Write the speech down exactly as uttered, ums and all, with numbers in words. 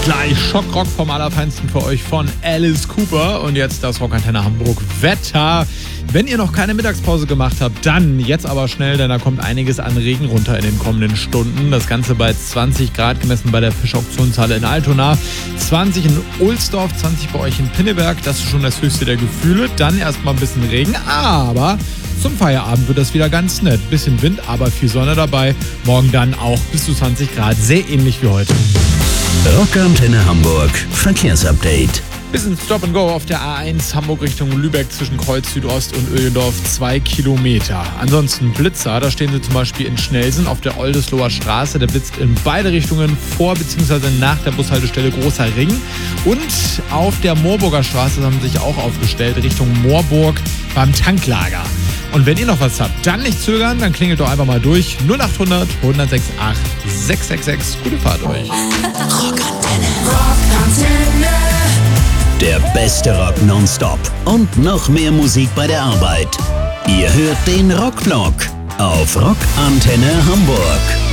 gleich Schockrock vom Allerfeinsten für euch von Alice Cooper. Und jetzt das Rockantenne Hamburg Wetter. Wenn ihr noch keine Mittagspause gemacht habt, dann jetzt aber schnell, denn da kommt einiges an Regen runter in den kommenden Stunden. Das Ganze bei zwanzig Grad gemessen bei der Fischauktionshalle in Altona, zwanzig in Ohlsdorf, zwanzig bei euch in Pinneberg. Das ist schon das höchste der Gefühle. Dann erstmal ein bisschen Regen, aber zum Feierabend wird das wieder ganz nett. Bisschen Wind, aber viel Sonne dabei. Morgen dann auch bis zu zwanzig Grad, sehr ähnlich wie heute. Rockantenne Hamburg Verkehrsupdate. Bisschen Stop and Go auf der A eins Hamburg Richtung Lübeck zwischen Kreuz Südost und Öhlendorf, zwei Kilometer. Ansonsten Blitzer, da stehen sie zum Beispiel in Schnelsen auf der Oldesloher Straße. Der blitzt in beide Richtungen vor bzw. nach der Bushaltestelle Großer Ring. Und auf der Moorburger Straße haben sie sich auch aufgestellt Richtung Moorburg beim Tanklager. Und wenn ihr noch was habt, dann nicht zögern, dann klingelt doch einfach mal durch. null acht hundert, eins null sechs acht, sechs sechs sechs. Gute Fahrt euch. Rockantenne. Der beste Rock nonstop und noch mehr Musik bei der Arbeit. Ihr hört den Rockblock auf Rockantenne Hamburg.